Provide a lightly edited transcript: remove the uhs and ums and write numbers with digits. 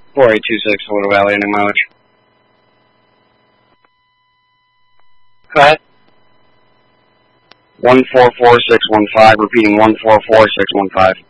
4826, Little Valley, ending mileage. Go ahead. 144615, repeating 144615.